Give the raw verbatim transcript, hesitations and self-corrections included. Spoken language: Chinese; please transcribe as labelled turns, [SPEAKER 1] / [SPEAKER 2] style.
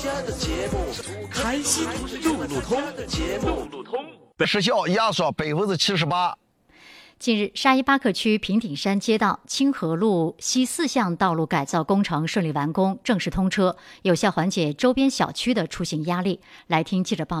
[SPEAKER 1] 开心路路通，路路通，
[SPEAKER 2] 时效压缩百分之七十八。
[SPEAKER 3] 近日，沙依巴克区平顶山街道清河路西四项道路改造工程顺利完工，正式通车，有效缓解周边小区的出行压力。来听记者报道。